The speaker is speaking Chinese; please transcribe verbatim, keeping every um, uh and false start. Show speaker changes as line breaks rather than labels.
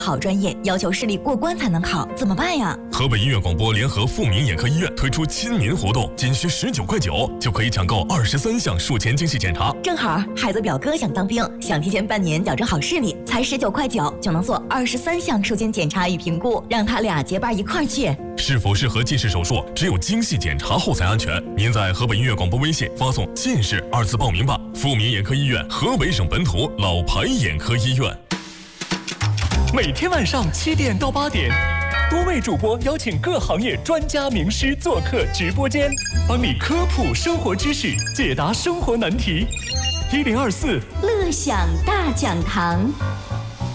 好专业，要求视力过关才能考，怎么办呀？
河北医院广播联合富民眼科医院推出亲民活动，仅需十九块九就可以抢购二十三项术前精细检查。
正好孩子表哥想当兵，想提前半年矫正好视力，才十九块九就能做二十三项术前检查与评估，让他俩结伴一块儿去。
是否适合近视手术，只有精细检查后才安全。您在河北医院广播微信发送“近视”二字报名吧。富民眼科医院，河北省本土老牌眼科医院。
每天晚上七点到八点，多位主播邀请各行业专家名师做客直播间，帮你科普生活知识，解答生活难题。一零二四
乐享大讲堂。